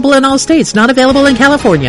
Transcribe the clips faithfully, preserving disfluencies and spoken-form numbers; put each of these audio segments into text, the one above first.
available in all states, not available in California.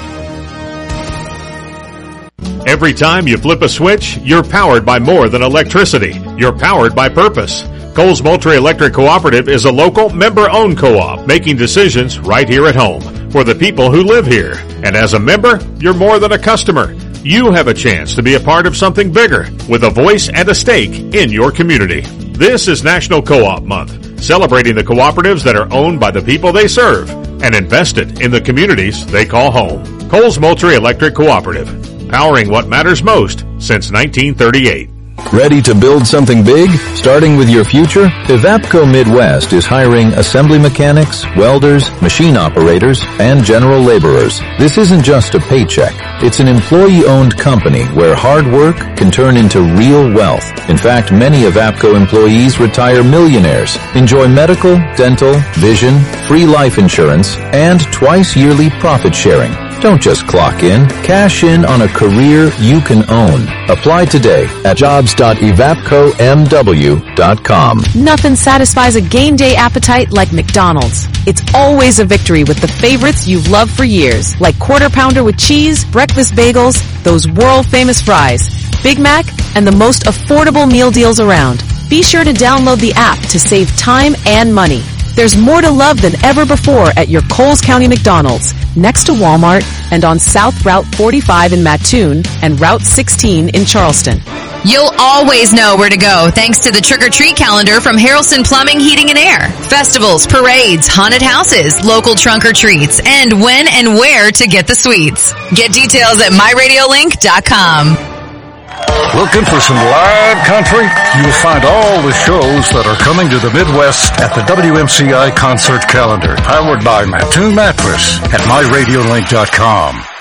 Every time you flip a switch, you're powered by more than electricity. You're powered by purpose. Coles Moultrie Electric Cooperative is a local, member-owned co-op making decisions right here at home for the people who live here. And as a member, you're more than a customer. You have a chance to be a part of something bigger with a voice and a stake in your community. This is National Co-op Month, celebrating the cooperatives that are owned by the people they serve and invested in the communities they call home. Coles Moultrie Electric Cooperative, powering what matters most since nineteen thirty-eight. Ready to build something big? Starting with your future? Evapco Midwest is hiring assembly mechanics, welders, machine operators, and general laborers. This isn't just a paycheck. It's an employee-owned company where hard work can turn into real wealth. In fact, many Evapco employees retire millionaires, enjoy medical, dental, vision, free life insurance, and twice yearly profit sharing. Don't just clock in. Cash in on a career you can own. Apply today at jobs dot evapco m w dot com. Nothing satisfies a game day appetite like McDonald's. It's always a victory with the favorites you've loved for years, like Quarter Pounder with cheese, breakfast bagels, those world-famous fries, Big Mac, and the most affordable meal deals around. Be sure to download the app to save time and money. There's more to love than ever before at your Coles County McDonald's, next to Walmart, and on South Route forty-five in Mattoon and Route sixteen in Charleston. You'll always know where to go thanks to the trick-or-treat calendar from Harrelson Plumbing, Heating, and Air. Festivals, parades, haunted houses, local trunk-or-treats, and when and where to get the sweets. Get details at my radio link dot com. Looking for some live country? You'll find all the shows that are coming to the Midwest at the W M C I Concert Calendar, powered by Mattoon Mattress at my radio link dot com.